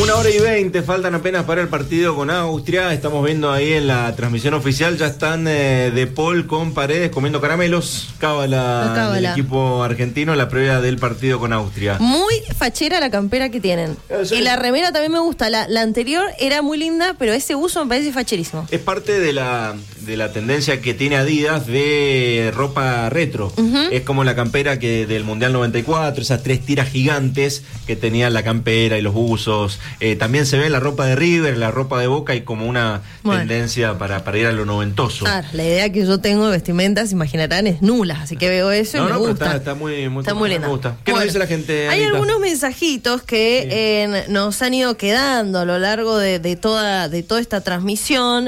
1:20, faltan apenas para el partido con Austria. Estamos viendo ahí en la transmisión oficial, ya están De Paul con Paredes comiendo caramelos. Cábala del equipo argentino en la previa del partido con Austria. Muy fachera la campera que tienen. Y la remera también me gusta. La anterior era muy linda, pero ese uso me parece facherísimo. Es parte de la tendencia que tiene Adidas de ropa retro. Es como la campera que del Mundial 94, esas 3 tiras gigantes que tenían la campera y los buzos. También se ve en la ropa de River, la ropa de Boca, y como una tendencia para ir a lo noventoso. La idea que yo tengo de vestimentas, imaginarán, es nula, así que veo eso y me gusta. Está muy linda. Me gusta. ¿Qué nos dice la gente, Hay Anita? algunos mensajitos que nos han ido quedando a lo largo de toda esta transmisión.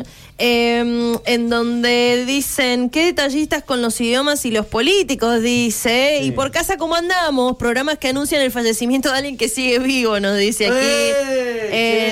En donde dicen, qué detallistas con los idiomas y los políticos, dice, y por casa cómo andamos, programas que anuncian el fallecimiento de alguien que sigue vivo, nos dice aquí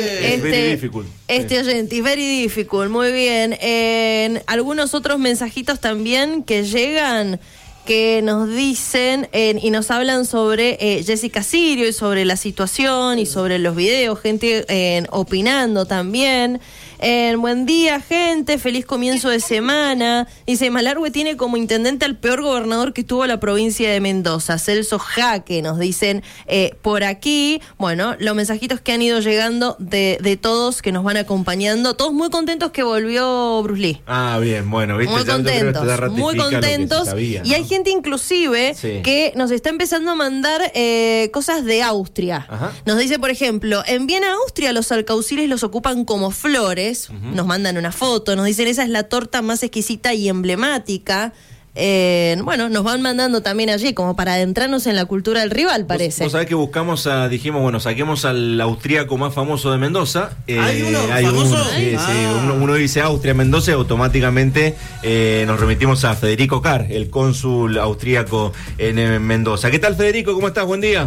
este oyente, very difficult, muy bien. Algunos otros mensajitos también que llegan, que nos dicen y nos hablan sobre Jessica Sirio y sobre la situación y sobre los videos, gente opinando también. Buen día, gente, feliz comienzo de semana. Dice, Malargüe tiene como intendente al peor gobernador que tuvo la provincia de Mendoza, Celso Jaque, nos dicen por aquí. Bueno, los mensajitos que han ido llegando de todos que nos van acompañando, todos muy contentos que volvió Bruce Lee. Bien, bueno, ¿viste? Muy contentos. Sabía, ¿no? Y hay gente inclusive que nos está empezando a mandar cosas de Austria. Nos dice, por ejemplo, en Viena, Austria, los alcauciles los ocupan como flores. Nos mandan una foto, nos dicen, esa es la torta más exquisita y emblemática. Bueno, nos van mandando también allí como para adentrarnos en la cultura del rival, parece. Vos sabés que buscamos dijimos, bueno, saquemos al austríaco más famoso de Mendoza. ¿Hay uno famoso? Sí, uno dice Austria, Mendoza, y automáticamente nos remitimos a Federico Carr, el cónsul austríaco en Mendoza. ¿Qué tal, Federico? ¿Cómo estás? Buen día.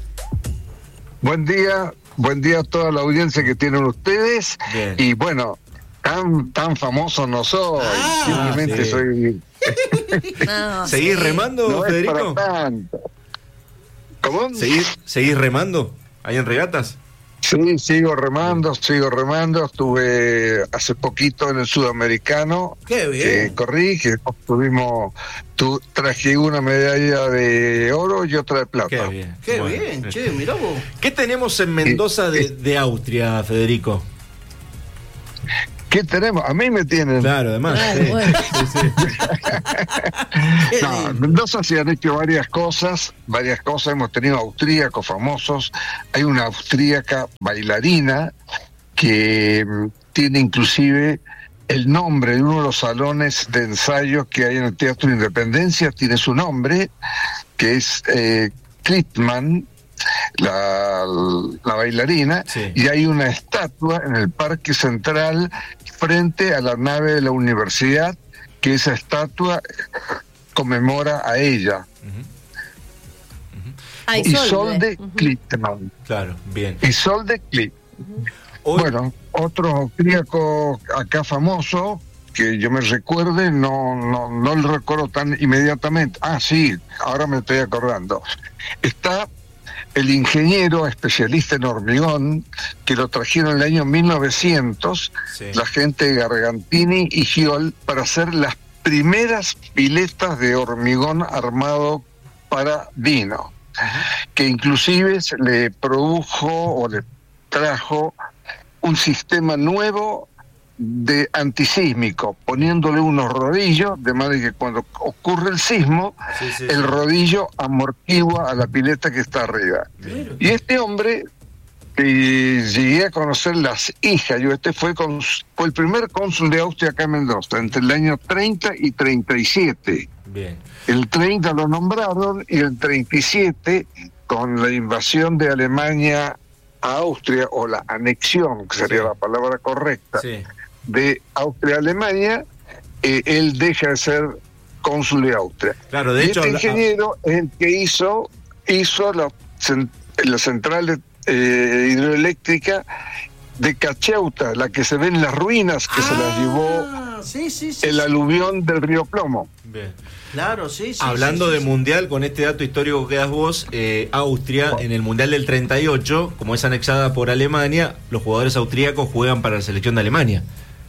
Buen día a toda la audiencia que tienen ustedes. Bien. Y bueno, tan famoso no soy, simplemente soy... ¿Seguís remando, no Federico? Es para tanto. ¿Cómo? ¿Seguís remando ahí en regatas? Sí, sigo remando. Estuve hace poquito en el Sudamericano. ¡Qué bien! Corrí, que traje una medalla de oro y otra de plata. Qué bien. ¡Qué bien, che! Mirá vos. ¿Qué tenemos en Mendoza de Austria, Federico? ¿Qué tenemos? A mí me tienen. Claro, además. Bueno. No, en Mendoza se han hecho varias cosas. Hemos tenido austríacos famosos. Hay una austríaca bailarina que tiene inclusive el nombre de uno de los salones de ensayos que hay en el Teatro Independencia. Tiene su nombre, que es Klitman, la bailarina, y hay una estatua en el Parque Central frente a la nave de la universidad, que esa estatua conmemora a ella. Isolde Klitman. Claro, bien. Isolde Klitman. Bueno, otro austríaco acá famoso, que yo me recuerde, no lo recuerdo tan inmediatamente. Sí, ahora me estoy acordando. Está el ingeniero especialista en hormigón, que lo trajeron en el año 1900, la gente de Gargantini y Giol, para hacer las primeras piletas de hormigón armado para vino, que inclusive le produjo o le trajo un sistema nuevo de antisísmico, poniéndole unos rodillos, de manera que cuando ocurre el sismo, el rodillo amortigua a la pileta que está arriba. Y este hombre, llegué a conocer las hijas, fue el primer cónsul de Austria acá en Mendoza, entre el año 30 y 37. Bien. El 30 lo nombraron y el 37, con la invasión de Alemania a Austria, o la anexión, que sería la palabra correcta, de Austria a Alemania, él deja de ser cónsul de Austria. Claro, de hecho, este ingeniero es el que hizo la central hidroeléctrica de Cacheuta, la que se ve en las ruinas, que se las llevó el aluvión del río Plomo. Bien. Claro, sí. Hablando de mundial, con este dato histórico que das vos, Austria en el mundial del 38, como es anexada por Alemania, los jugadores austríacos juegan para la selección de Alemania.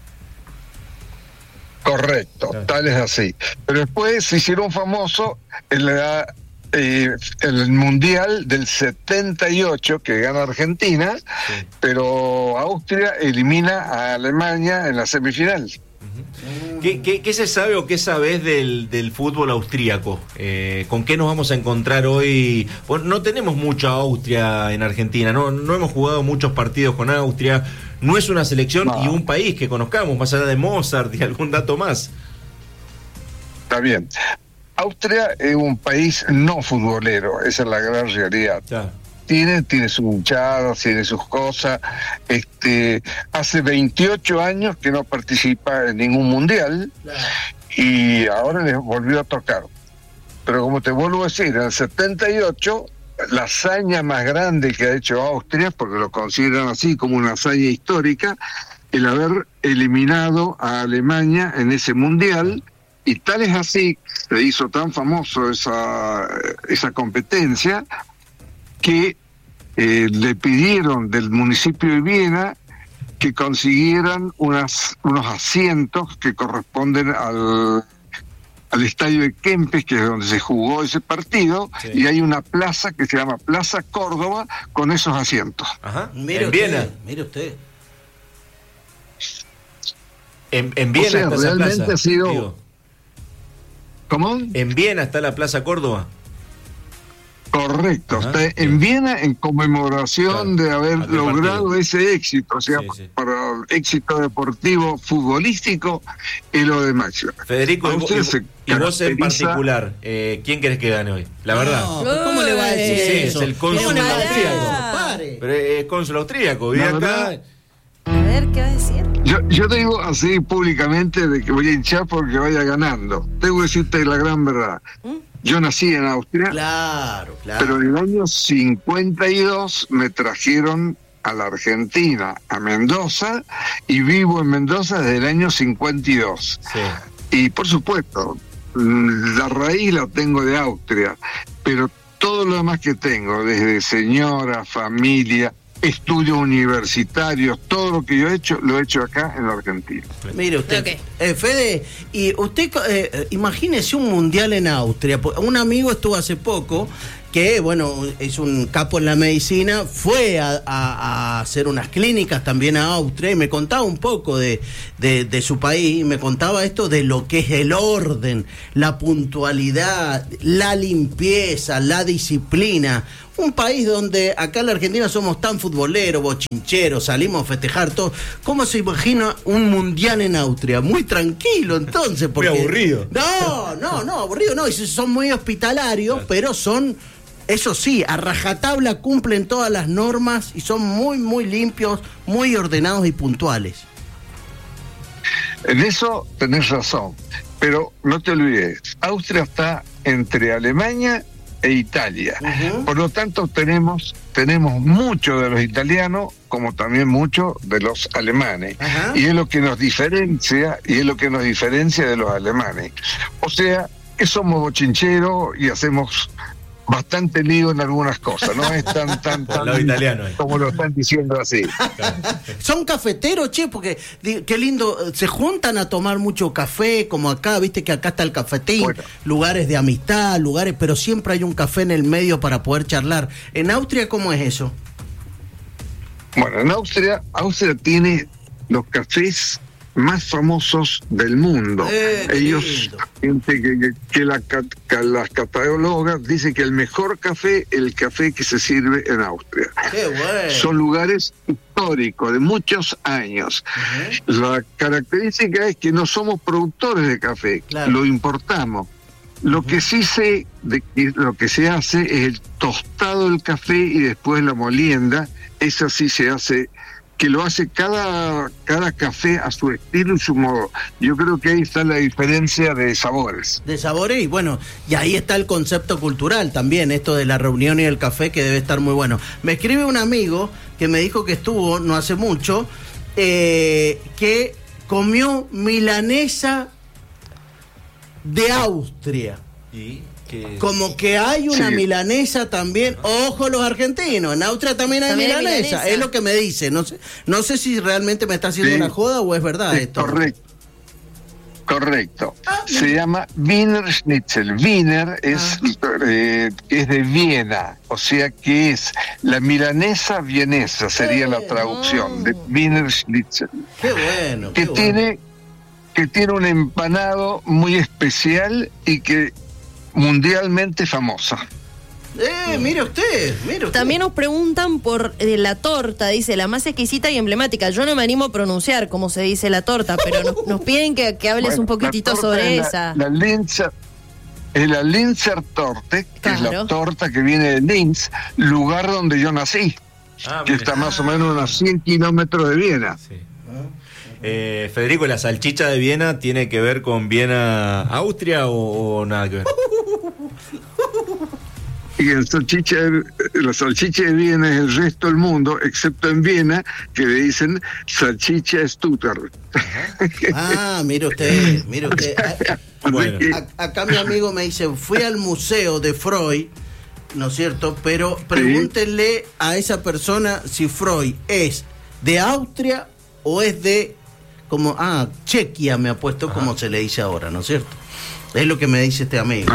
Correcto, tal es así. Pero después se hicieron famosos en el mundial del 78 que gana Argentina, pero Austria elimina a Alemania en la semifinal. ¿Qué se sabe o qué sabés del fútbol austríaco? ¿Con qué nos vamos a encontrar hoy? Bueno, no tenemos mucha Austria en Argentina, no hemos jugado muchos partidos con Austria, no es una selección y un país que conozcamos, más allá de Mozart y algún dato más. Está bien. Austria es un país no futbolero, esa es la gran realidad. Ya. Tiene sus hinchadas, tiene sus cosas. Hace 28 años que no participa en ningún mundial y ahora les volvió a tocar. Pero como te vuelvo a decir, en el 78, la hazaña más grande que ha hecho Austria, porque lo consideran así como una hazaña histórica, el haber eliminado a Alemania en ese mundial. Y tal es así, se hizo tan famoso esa competencia, que le pidieron del municipio de Viena que consiguieran unos asientos que corresponden al estadio de Kempes, que es donde se jugó ese partido, y hay una plaza que se llama Plaza Córdoba con esos asientos. Ajá. Mire Viena. Mire usted. En Viena, o sea, está esa realmente plaza, ha sido... digo. ¿Cómo? En Viena está la Plaza Córdoba. Correcto, está en Viena en conmemoración de haber logrado ese éxito, o sea, para el éxito deportivo futbolístico es lo de máximo. Federico, y vos en particular, ¿quién querés que gane hoy? La verdad. No, ¿cómo le va a decir eso? Es el cónsul austríaco. Pero es cónsul austríaco, vive acá. A ver, ¿qué va a decir? Yo te digo así públicamente de que voy a hinchar porque vaya ganando. Tengo que decirte la gran verdad. Yo nací en Austria, claro. Pero en el año 52 me trajeron a la Argentina, a Mendoza, y vivo en Mendoza desde el año 52. Sí. Y por supuesto, la raíz la tengo de Austria, pero todo lo demás que tengo, desde señora, familia, estudios universitarios, todo lo que yo he hecho, lo he hecho acá en la Argentina. Mire usted, Fede, y usted imagínese un mundial en Austria. Un amigo estuvo hace poco, que bueno, es un capo en la medicina, fue a hacer unas clínicas también a Austria y me contaba un poco de su país, y me contaba esto de lo que es el orden, la puntualidad, la limpieza, la disciplina. Un país donde acá en la Argentina somos tan futboleros, bochincheros, salimos a festejar todo. ¿Cómo se imagina un mundial en Austria? Muy tranquilo entonces. Porque... Muy aburrido. No, aburrido no. Y son muy hospitalarios, pero son, eso sí, a rajatabla cumplen todas las normas y son muy, muy limpios, muy ordenados y puntuales. En eso tenés razón, pero no te olvides, Austria está entre Alemania e Italia. Por lo tanto tenemos mucho de los italianos como también mucho de los alemanes. Y es lo que nos diferencia de los alemanes. O sea, que somos bochincheros y hacemos bastante lío en algunas cosas, no es tan italiano, como lo están diciendo así. Son cafeteros, che, porque qué lindo, se juntan a tomar mucho café, como acá, viste que acá está el cafetín, lugares de amistad, pero siempre hay un café en el medio para poder charlar. ¿En Austria cómo es eso? Bueno, en Austria tiene los cafés más famosos del mundo. Ellos, gente que las catalogas dicen que el mejor café, el café que se sirve en Austria. Qué bueno. Son lugares históricos de muchos años. La característica es que no somos productores de café, lo importamos. Lo que sí sé de que lo que se hace es el tostado del café y después la molienda. Eso sí se hace, que lo hace cada café a su estilo y su modo. Yo creo que ahí está la diferencia de sabores. De sabores, y bueno, y ahí está el concepto cultural también, esto de la reunión y el café, que debe estar muy bueno. Me escribe un amigo que me dijo que estuvo no hace mucho, que comió milanesa de Austria. ¿Y qué? Como que hay una milanesa también. Ojo los argentinos, en Austria también hay milanesa. Es lo que me dice. No sé si realmente me está haciendo una joda o es verdad esto. Correcto. Se llama Wiener Schnitzel. Wiener es de Viena, o sea que es la milanesa vienesa, sería la traducción de Wiener Schnitzel. Qué bueno. Que tiene un empanado muy especial y que mundialmente famosa. Mire usted. También nos preguntan por la torta, dice, la más exquisita y emblemática. Yo no me animo a pronunciar cómo se dice la torta, pero nos piden que hables un poquitito sobre esa. La Linzer Torte, que es la torta que viene de Linz, lugar donde yo nací, que está más o menos a unos 100 kilómetros de Viena. Sí. Federico, ¿la salchicha de Viena tiene que ver con Viena, Austria o nada que ver? Y la salchicha de Viena es el resto del mundo, excepto en Viena, que le dicen salchicha Stuttgart. Mire usted. Bueno. Acá mi amigo me dice, fui al museo de Freud, ¿no es cierto? Pero pregúntenle a esa persona si Freud es de Austria o es de, Chequia me ha puesto, como se le dice ahora, ¿no es cierto? Es lo que me dice este amigo.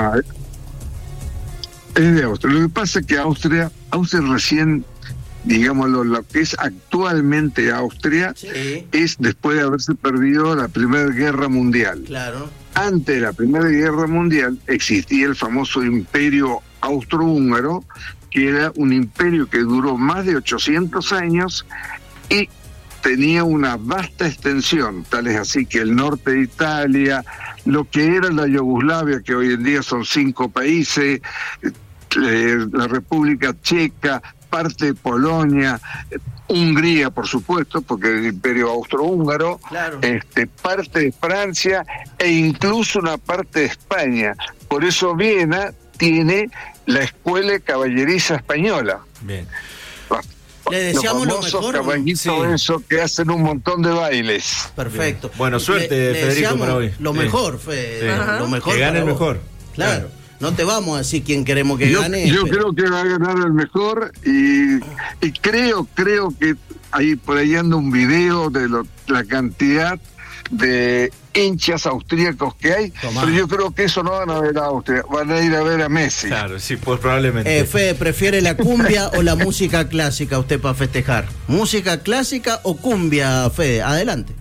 Es de Austria. Lo que pasa es que Austria recién, digámoslo, lo que es actualmente Austria, es después de haberse perdido la Primera Guerra Mundial. Claro. Antes de la Primera Guerra Mundial existía el famoso Imperio Austrohúngaro, que era un imperio que duró más de 800 años y tenía una vasta extensión, tal es así que el norte de Italia, lo que era la Yugoslavia, que hoy en día son 5 países, la República Checa, parte de Polonia, Hungría, por supuesto, porque el Imperio Austrohúngaro, parte de Francia e incluso una parte de España. Por eso Viena tiene la Escuela de Caballeriza Española. Bien. Le deseamos lo mejor. Eso que hacen un montón de bailes. Perfecto. Bien. Bueno, suerte, Federico, para hoy. Lo mejor, Fede. Lo mejor. Que gane el mejor. Claro. No te vamos a decir quién queremos que gane. Yo creo que va a ganar el mejor y creo que por ahí anda un video de la cantidad de hinchas austríacos que hay, pero yo creo que eso no van a ver a Austria, van a ir a ver a Messi. Claro, sí, pues probablemente. Fede, ¿prefiere la cumbia o la música clásica usted para festejar? ¿Música clásica o cumbia, Fede? Adelante.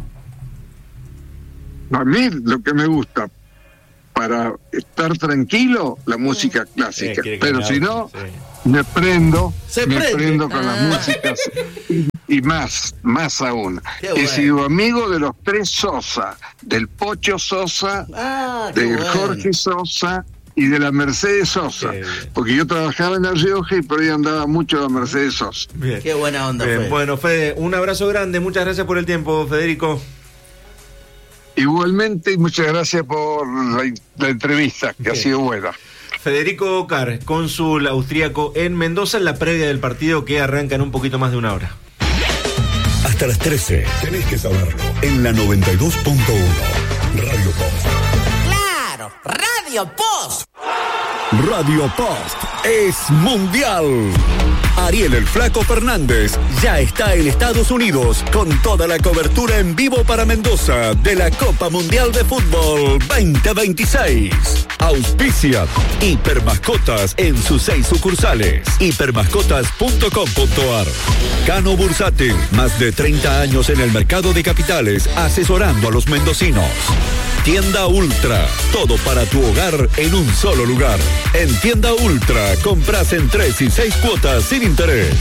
A mí lo que me gusta para estar tranquilo, la música clásica, pero si no, me prendo con las músicas y más aún. He sido amigo de los 3 Sosa, del Pocho Sosa, del Jorge Sosa y de la Mercedes Sosa, porque yo trabajaba en La Rioja y por ahí andaba mucho la Mercedes Sosa. Bien. Qué buena onda, Fede. Bueno, Fede, un abrazo grande, muchas gracias por el tiempo, Federico. Igualmente, y muchas gracias por la entrevista, que ha sido buena. Federico Carr, cónsul austríaco en Mendoza, en la previa del partido que arranca en un poquito más de una hora. Hasta las 13, tenés que saberlo. En la 92.1, Radio Post. ¡Claro! ¡Radio Post! Radio Post es mundial. Ariel el Flaco Fernández ya está en Estados Unidos con toda la cobertura en vivo para Mendoza de la Copa Mundial de Fútbol 2026. Auspicia Hipermascotas en sus 6 sucursales. Hipermascotas.com.ar. Cano Bursátil, más de 30 años en el mercado de capitales, asesorando a los mendocinos. Tienda Ultra, todo para tu hogar en un solo lugar. En Tienda Ultra, compras en 3 y 6 cuotas sin interés.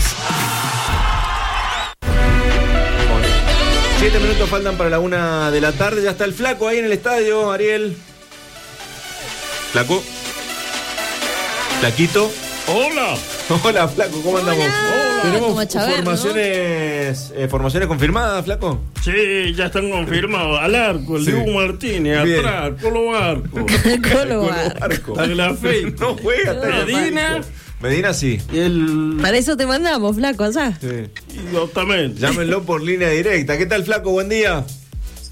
7 minutos faltan para la 1 de la tarde. Ya está el Flaco ahí en el estadio, Ariel. Flaco. Flaquito. Hola. Hola, Flaco, ¿cómo andamos? Hola. ¿Tenemos formaciones confirmadas, Flaco? Sí, ya están confirmados. Al arco, el Diego Martínez, bien. atrás, Colo Barco. Colo Barco. Tagliafico. No juega Medina sí. Para eso te mandamos, Flaco, allá. Sí. Exactamente. Llámenlo por línea directa. ¿Qué tal, Flaco? Buen día.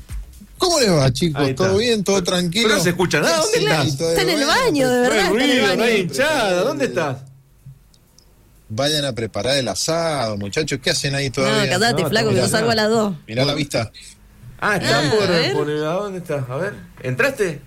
¿Cómo les va, chicos? ¿Todo bien? ¿Todo tranquilo? Pero no se escucha nada. ¿Dónde estás? Está en el baño, de verdad. No hay está en el ruido, no baño. hay hinchada. ¿Dónde estás? Vayan a preparar el asado, muchachos. ¿Qué hacen ahí todavía? No, cállate, No, flaco, que mirá, yo salgo a las 2. Mirá la vista. Ah, está Ah, por a ver. ¿a dónde estás? A ver, ¿entraste?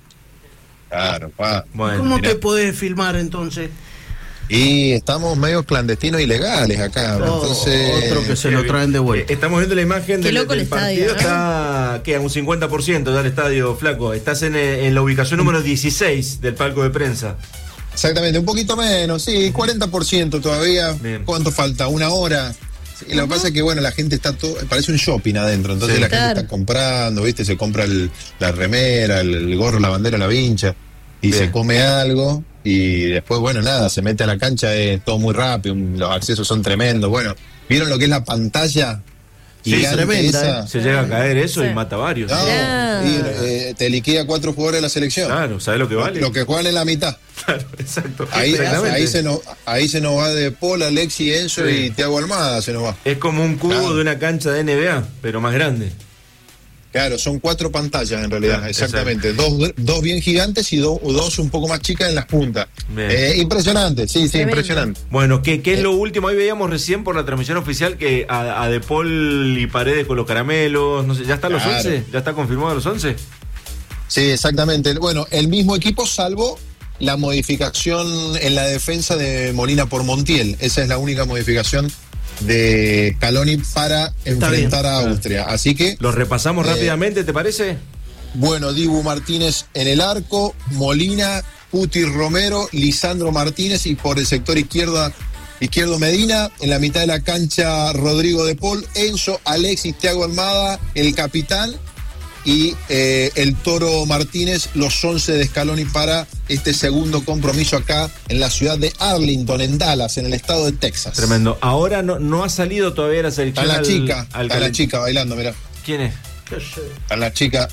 Claro, pa. Bueno, ¿Cómo mirá. te podés filmar entonces? Y estamos medio clandestinos ilegales acá. Entonces, Otro que se lo traen de vuelta. Estamos viendo la imagen Qué del, loco el del partido. estadio, ¿no? Está, ¿qué? A un 50% ya el estadio, flaco. Estás en la ubicación número 16 del palco de prensa. exactamente, un poquito menos, sí, 40% todavía. Bien. ¿Cuánto falta? ¿Una hora? Sí, lo que pasa es que, bueno, la gente está todo, parece un shopping adentro, entonces Sí. la gente Claro. está comprando, ¿viste? Se compra la remera, el gorro, la bandera, la vincha, y Bien. se come algo, y después, bueno, nada, se mete a la cancha, es todo muy rápido, los accesos son tremendos. Bueno, ¿vieron lo que es la pantalla? Sí, Gigante tremenda, esa? Se llega a caer eso Sí. y mata a varios. No, Mirá. y, te liquida 4 jugadores de la selección. Claro, ¿sabes lo que vale? Lo que juegan en la mitad. Claro, exacto. Ahí Exactamente. se nos va de Paul, Alexi, Enzo Sí. y Thiago Almada se nos va. Es como un cubo Claro. de una cancha de NBA, pero más grande. Claro, son 4 pantallas en realidad, Claro, exactamente. Dos bien gigantes y dos un poco más chicas en las puntas. Bien. Impresionante, sí, Tremendo. impresionante. Bueno, ¿qué es lo último? Hoy veíamos recién por la transmisión oficial que a De Paul y Paredes con los caramelos, no sé, ¿ya están los Claro. 11? ¿Ya está confirmado los 11? Sí, exactamente. Bueno, el mismo equipo salvo la modificación en la defensa de Molina por Montiel. Esa es la única modificación de Scaloni para enfrentar a Austria. Así que, Los repasamos rápidamente, ¿te parece? bueno, Dibu Martínez en el arco, Molina, Puti Romero, Lisandro Martínez y por el sector izquierdo Medina, en la mitad de la cancha Rodrigo De Paul, Enzo, Alexis, Thiago Almada, el capitán y el Toro Martínez, los 11 de Scaloni para este segundo compromiso acá en la ciudad de Arlington, en Dallas, en el estado de Texas. Tremendo. Ahora no ha salido todavía la selección. Está la chica, al está la calen- chica bailando, mirá. ¿Quién es? Está la chica.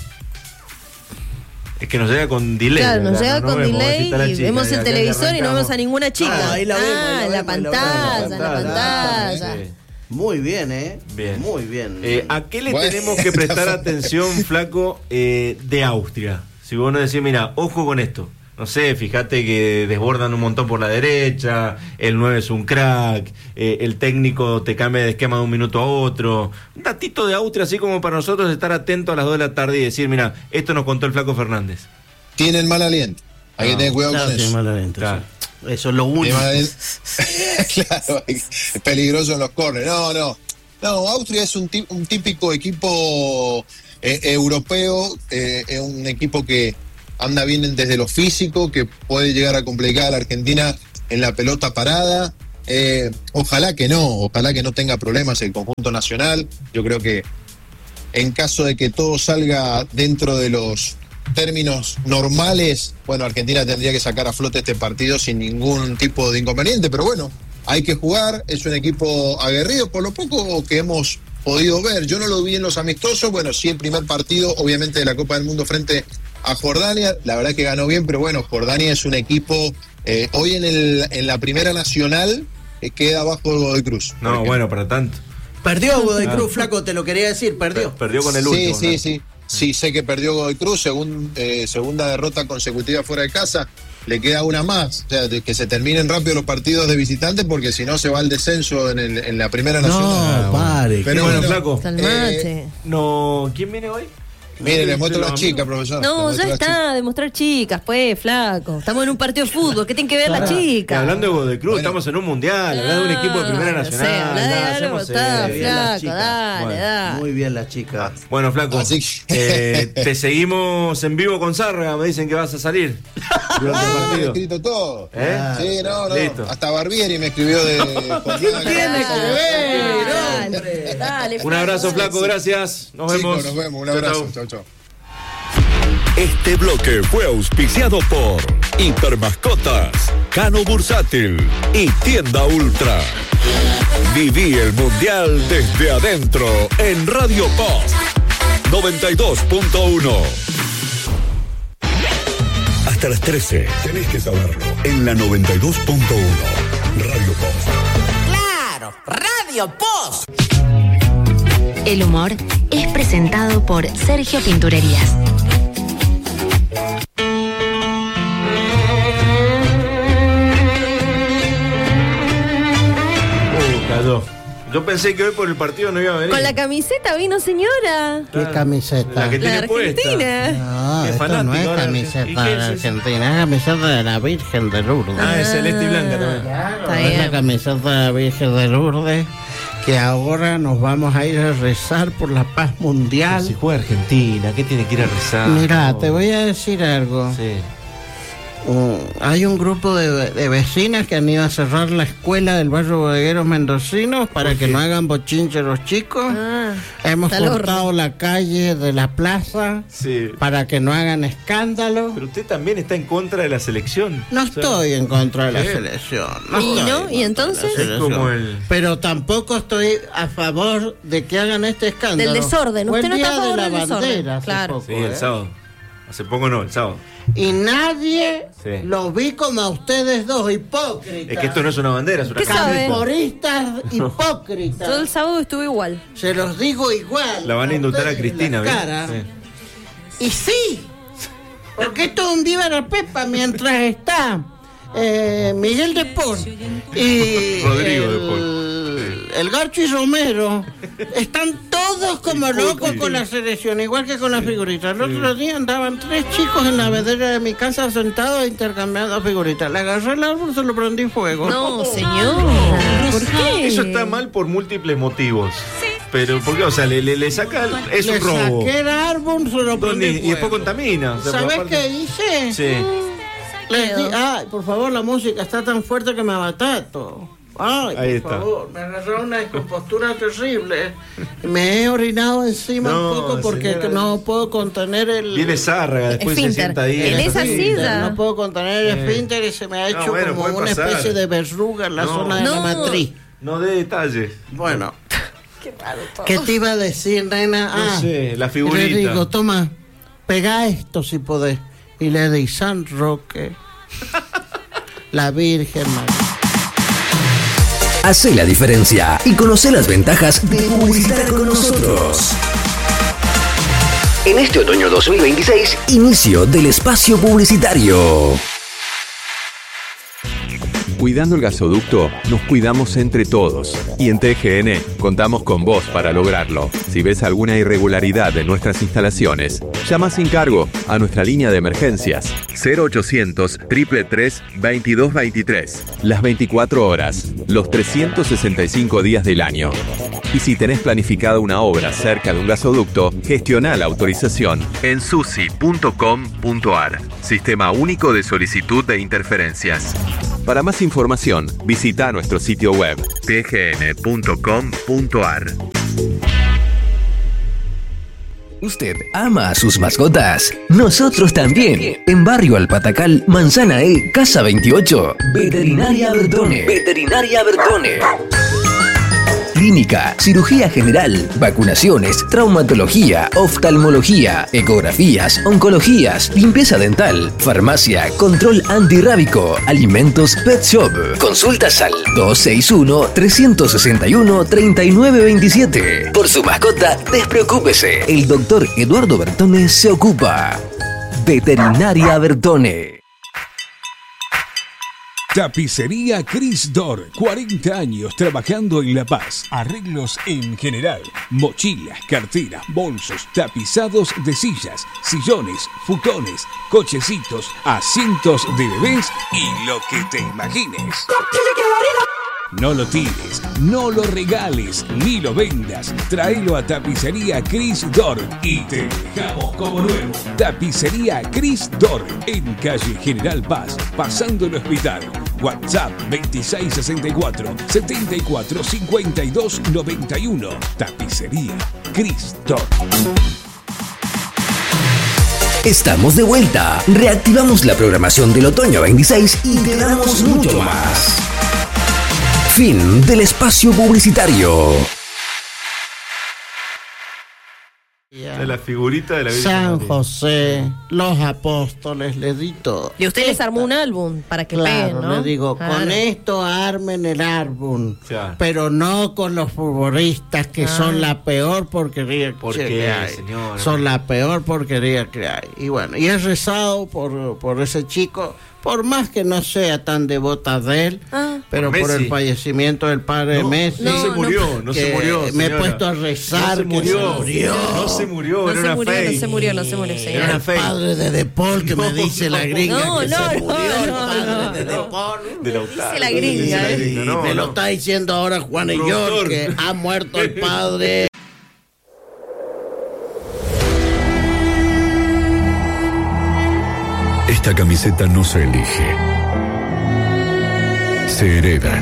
Es que nos llega con delay. Claro, nos ¿verdad? llega No con vemos, delay ahí está la y chica, vemos ya- el ya televisor y no arrancamos. vemos a ninguna chica. ahí la vemos, ahí la en la vemos, ahí la pantalla, vemos. en la pantalla. Sí. Muy bien, ¿eh? Bien. Muy bien. ¿A qué le Bueno. tenemos que prestar atención, flaco, de Austria? Si vos nos decís, mira, ojo con esto. No sé, fíjate que desbordan un montón por la derecha, el 9 es un crack, el técnico te cambia de esquema de un minuto a otro. Un datito de Austria, así como para nosotros estar atentos a las 2 de la tarde y decir, mira, esto nos contó el flaco Fernández. Tienen mal aliento. Hay que tener cuidado Claro, con tiene eso. mal aliento, Claro. sí. Eso es lo único. Tiene mal aliento. Claro, es peligroso en los corners. No, Austria es un típico equipo europeo, es un equipo que anda bien desde lo físico, que puede llegar a complicar a la Argentina en la pelota parada. Ojalá que no tenga problemas el conjunto nacional. Yo creo que en caso de que todo salga dentro de los términos normales, bueno, Argentina tendría que sacar a flote este partido sin ningún tipo de inconveniente, pero bueno, hay que jugar, es un equipo aguerrido, por lo poco que hemos podido ver. Yo no lo vi en los amistosos, bueno, sí el primer partido, obviamente, de la Copa del Mundo frente a Jordania, la verdad que ganó bien, pero bueno, Jordania es un equipo, hoy en la primera nacional, queda abajo de Godoy Cruz. por No, ejemplo. bueno, para tanto. Perdió Godoy Cruz, flaco, te lo quería decir, perdió. Perdió con el último. Sí, ¿no? sí. Sí, sé que perdió Godoy Cruz, segunda derrota consecutiva fuera de casa. Le queda una más, o sea, de que se terminen rápido los partidos de visitantes, porque si no se va al descenso en la primera nacional. No, pare. Pero Bueno, bueno, flaco. Calmate. No, ¿quién viene hoy? Mire, le muestro Los las chicas, amigos. profesor. No, Le ya muestro las chicas. está, demostrar chicas, pues, flaco. Estamos en un partido de fútbol, ¿qué tienen que ver las Y chicas? hablando de Godoy Cruz, Bueno. estamos en un mundial, hablando de un equipo de primera Claro, nacional. sí, habla de nada, algo, seamos está, serios. bien las flaco, chicas. dale, Bueno, dale. Muy bien las chicas. Bueno, flaco, Así que- te seguimos en vivo con Zárraga, me dicen que vas a salir durante el Me han partido. escrito todo. ¿Eh? Sí, no. Listo. Hasta Barbieri me escribió de Dale, dale, Un abrazo, flaco. flaco, gracias. Nos vemos. Chicos, nos vemos. Un Chau, abrazo. chau. Chau, chau. Este bloque fue auspiciado por Hipermascotas, Cano Bursátil y Tienda Ultra. Viví el Mundial desde adentro en Radio Post 92.1. Hasta las 13. Tenés que saberlo. En la 92.1. Radio Post. Claro, Radio Post. El humor es presentado por Sergio Pinturerías. Yo pensé que hoy por el partido no iba a venir. Con la camiseta vino, señora. ¿Qué camiseta? La que tiene La puesta. Argentina. No, Es esto fanático, no es ahora. camiseta ¿Y qué de la es eso? Argentina, es camiseta de la Virgen de Lourdes. Ah, es celeste y blanca también. Está Es la bien. camiseta de la Virgen de Lourdes, que ahora nos vamos a ir a rezar por la paz mundial. Si juega Argentina, ¿qué tiene que ir a rezar? Mira, No. te voy a decir algo. Sí. Hay un grupo de vecinas que han ido a cerrar la escuela del barrio Bodegueros Mendocinos para que no hagan bochinche los chicos. Ah, Hemos está al horno. cortado la calle de la plaza Sí. para que no hagan escándalo. Pero usted también está en contra de la selección. No O sea, estoy en contra de la ¿qué? selección. ¿Y estoy no? en ¿Y contra de la entonces? Es selección. como el... Pero tampoco estoy a favor de que hagan este escándalo. Del desorden. Fue Usted el no está día a favor de la del desorden. bandera hace Claro. poco, Sí, el sábado. Hace poco no, el sábado. Y nadie Sí. los vi como a ustedes dos, hipócritas. Es que esto no es una bandera, es una ¿Qué sabe? Camporistas hipócritas. Todo el sábado estuve igual. Se los digo igual. La van a indultar a ustedes en Cristina, la ¿ves? cara. Sí. Y sí, porque esto es un viva la pepa mientras está Miguel de Paul y Rodrigo de Paul. el Garcho y Romero están todos como locos con la selección, igual que con las figuritas. El otro día andaban 3 chicos en la vedera de mi casa sentados intercambiando figuritas. Le agarré el árbol, se lo prendí fuego. No, señora. ¿Por qué? Eso está mal por múltiples motivos. Pero, ¿por qué? O sea, le saca... Es Le un robo. saqué el árbol, se lo prendí Y fuego. después contamina. O sea, ¿Sabes aparte- qué hice? Sí. Les di, ay, por favor, la música está tan fuerte que me abatato. Ay, Ahí por está. favor, me agarró una descompostura terrible. Me he orinado encima No, un poco porque señora. no puedo contener el... Viene Zárraga, después se Esfínter. sienta ahí. En esa silla. No puedo contener el esfínter y se me ha hecho bueno, como puede una pasar. especie de verruga en la No. zona de la No. matriz. No dé detalles. Bueno. ¿Qué te iba a decir, nena? No sé, la y figurita. le digo, toma, pega esto si podés. Y le di San Roque, la Virgen María. Hacé la diferencia y conoce las ventajas de publicitar con nosotros. En este otoño 2026, inicio del espacio publicitario. Cuidando el gasoducto, nos cuidamos entre todos. Y en TGN contamos con vos para lograrlo. Si ves alguna irregularidad en nuestras instalaciones, llama sin cargo a nuestra línea de emergencias 0800 333 2223. Las 24 horas, los 365 días del año. Y si tenés planificada una obra cerca de un gasoducto, gestiona la autorización en susi.com.ar. Sistema único de solicitud de interferencias. Para más información, visita nuestro sitio web tgn.com.ar. ¿Usted ama a sus mascotas? Nosotros también. En Barrio Alpatacal, Manzana E, Casa 28. Veterinaria Bertone. Veterinaria Bertone. Clínica, cirugía general, vacunaciones, traumatología, oftalmología, ecografías, oncologías, limpieza dental, farmacia, control antirrábico, alimentos, pet shop. Consultas al 261-361-3927. Por su mascota, despreocúpese. El doctor Eduardo Bertone se ocupa. Veterinaria Bertone. Tapicería Cris Dor, 40 años trabajando en La Paz. Arreglos en general, mochilas, carteras, bolsos, tapizados de sillas, sillones, futones, cochecitos, asientos de bebés y lo que te imagines. No lo tires, no lo regales, ni lo vendas. Tráelo a Tapicería Cris Dor y te dejamos como nuevo. Tapicería Cris Dor, en calle General Paz, pasando el hospital. WhatsApp 2664-745291. Tapicería Cris Dor. Estamos de vuelta. Reactivamos la programación del otoño 26 y te damos mucho más. Fin del espacio publicitario. Es la figurita de la Virgen San María. José, los apóstoles, les di todo. Y usted les armó un álbum para que Claro, peguen, ¿no? le digo, Claro. con esto armen el álbum, Claro. pero no con los futbolistas que Ah. son la peor porquería ¿Por que qué, hay. señor? Son la peor porquería que hay. Y bueno, y he rezado por ese chico, por más que no sea tan devota de él, pero Por por el Messi. fallecimiento del padre Messi. No se murió, no se que murió. Me he señora. puesto a rezar. No se que murió. se murió. No se murió, No era se una murió, fake. no se murió, no se murió, señor. Era una El fake. padre de De Paul que me dice la gringa No, que no, se no, murió el no, padre no, de De Paul. De Lautaro. Dice la gringa, Dice Y no, me lo no. está diciendo ahora Juan y Productor. George, que ha muerto el padre. Esta camiseta no se elige. Se hereda.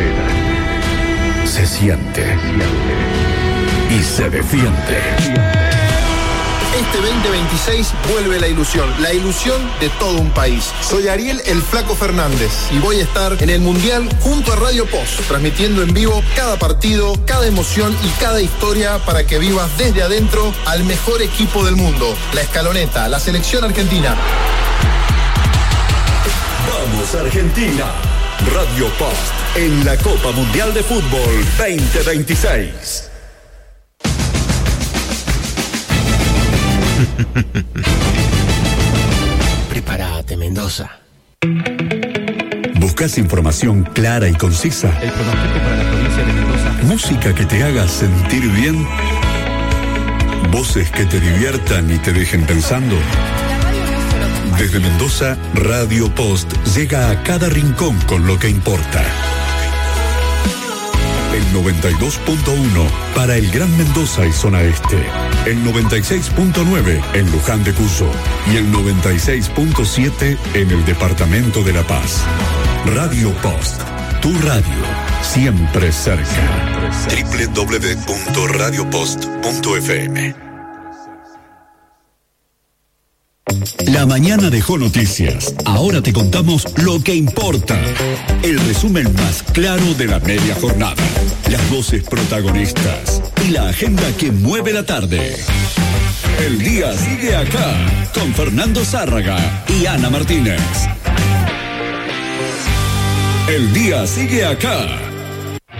Se siente. Y se defiende. Este 2026 vuelve la ilusión de todo un país. Soy Ariel el Flaco Fernández y voy a estar en el Mundial junto a Radio Post, transmitiendo en vivo cada partido, cada emoción y cada historia para que vivas desde adentro al mejor equipo del mundo, la Escaloneta, la selección argentina. Vamos Argentina. Radio Post en la Copa Mundial de Fútbol 2026. Prepárate, Mendoza. ¿Buscas información clara y concisa? El pronóstico para la provincia de Mendoza. ¿Música que te haga sentir bien? ¿Voces que te diviertan y te dejen pensando? Desde Mendoza, Radio Post llega a cada rincón con lo que importa. El 92.1 para el Gran Mendoza y zona este. El 96.9 en Luján de Cuyo. Y el 96.7 en el departamento de La Paz. Radio Post, tu radio, siempre cerca. www.radiopost.fm. La mañana dejó noticias. Ahora te contamos lo que importa. El resumen más claro de la media jornada. Las voces protagonistas y la agenda que mueve la tarde. El día sigue acá con Fernando Zárraga y Ana Martínez. El día sigue acá